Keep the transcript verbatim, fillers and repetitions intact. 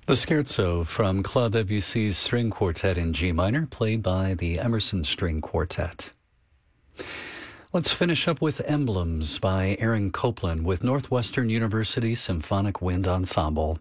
The Scherzo from Claude Debussy's String Quartet in G minor, played by the Emerson String Quartet. Let's finish up with Emblems by Aaron Copland with Northwestern University Symphonic Wind Ensemble.